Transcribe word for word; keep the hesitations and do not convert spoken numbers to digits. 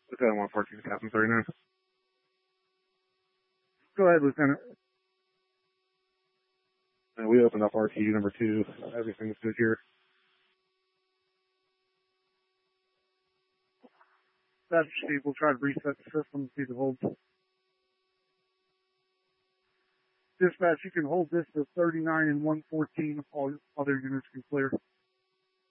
Lieutenant one fourteen, Captain thirty-nine. Go ahead, Lieutenant. And we opened up R T U number two. Everything's good here. That's Steve. We'll try to reset the system, see the hold. Dispatch, you can hold this to thirty-nine and one fourteen. All other units can clear.